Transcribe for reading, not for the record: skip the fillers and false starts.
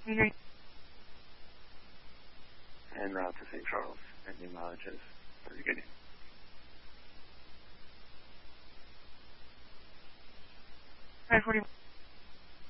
Okay. En route to St. Charles, and the mileage is pretty good. $5.41.